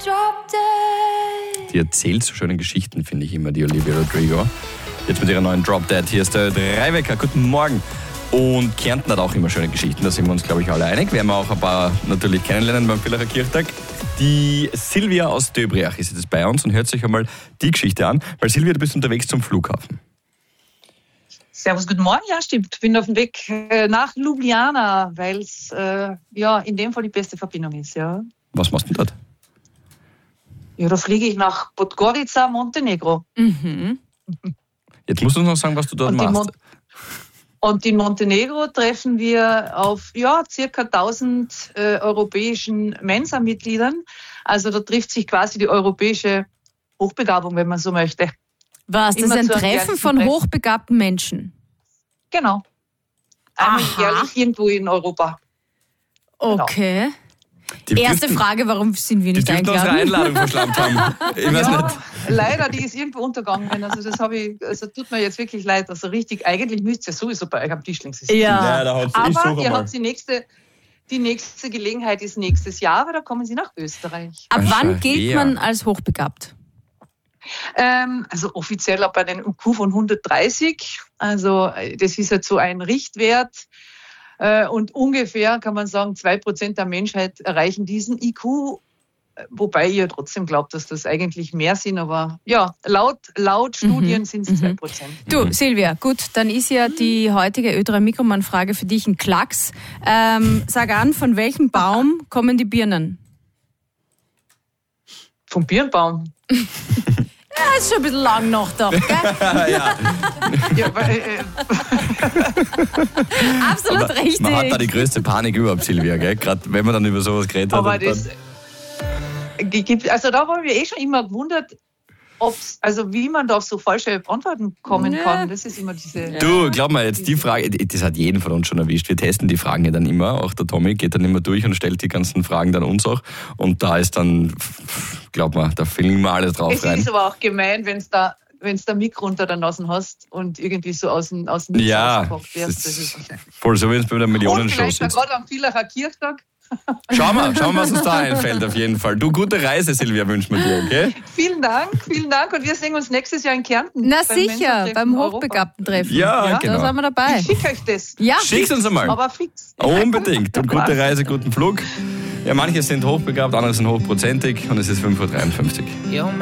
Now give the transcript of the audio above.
Die erzählt so schöne Geschichten, finde ich immer, die Olivia Rodrigo. Jetzt mit ihrer neuen Drop Dead. Hier ist der Dreiwecker. Guten Morgen. Und Kärnten hat auch immer schöne Geschichten, da sind wir uns, glaube ich, alle einig. Werden wir auch ein paar natürlich kennenlernen beim Villacher Kirchtag. Die Silvia aus Döbriach ist jetzt bei uns und hört sich einmal die Geschichte an. Weil Silvia, du bist unterwegs zum Flughafen. Servus, guten Morgen. Ja, stimmt. Ich bin auf dem Weg nach Ljubljana, weil es in dem Fall die beste Verbindung ist. Ja. Was machst du denn dort? Ja, da fliege ich nach Podgorica, Montenegro. Mhm. Jetzt musst du uns noch sagen, was du dort machst. Und in Montenegro treffen wir auf circa 1000 europäischen Mensa-Mitgliedern. Also da trifft sich quasi die europäische Hochbegabung, wenn man so möchte. Was? Das ist ein Treffen von hochbegabten Menschen? Genau. Einmal jährlich irgendwo in Europa. Okay. Genau. Erste Frage, warum sind wir nicht eingeladen? Die unsere Einladung verschlammt haben. Ich weiß nicht. Leider, die ist irgendwo untergegangen. Also tut mir jetzt wirklich leid. Also richtig, eigentlich müsst ihr sowieso bei euch am Tisch links sitzen. Ja, da hat's, aber ihr habt die nächste Gelegenheit ist nächstes Jahr, weil da kommen sie nach Österreich. Ab wann gilt man als hochbegabt? Also offiziell ab einem IQ von 130. Also das ist halt so ein Richtwert. Und ungefähr kann man sagen, 2% der Menschheit erreichen diesen IQ, wobei ihr trotzdem glaubt, dass das eigentlich mehr sind. Aber ja, laut Studien sind es 2%. Du, Silvia, gut, dann ist ja die heutige Ö3 Mikroman-Frage für dich ein Klacks. Sag an, von welchem Baum kommen die Birnen? Vom Birnbaum. Ja, ist schon ein bisschen lang noch doch, gell? Ja. Absolut richtig. Man hat da die größte Panik überhaupt, Silvia, gell? Gerade wenn man dann über sowas geredet hat. Aber das gibt, also da waren wir schon immer gewundert, wie man da auf so falsche Antworten kommen kann. Das ist immer diese... Du, glaub mal, jetzt die Frage, das hat jeden von uns schon erwischt. Wir testen die Fragen ja dann immer. Auch der Tommy geht dann immer durch und stellt die ganzen Fragen dann uns auch. Und da ist dann, glaub mal, da filmen wir alles drauf rein. Es ist aber auch gemein, wenn du da Mikro unter der Nase hast und irgendwie so aus dem Mix rausgepackt wirst. Das ist voll so, wie es bei der Millionenshow sitzt. Und vielleicht gerade am Villacher Kirchtag. Schauen wir, was uns da einfällt auf jeden Fall. Du, gute Reise, Silvia, wünschen wir dir, okay? Vielen Dank. Und wir sehen uns nächstes Jahr in Kärnten. Na sicher, beim Hochbegabten-Treffen. Ja, genau. Da sind wir dabei. Ich schicke euch das. Ja, schick's uns einmal. Aber fix. Unbedingt. Und gute Reise, guten Flug. Ja, manche sind hochbegabt, andere sind hochprozentig und es ist 5:53 Uhr.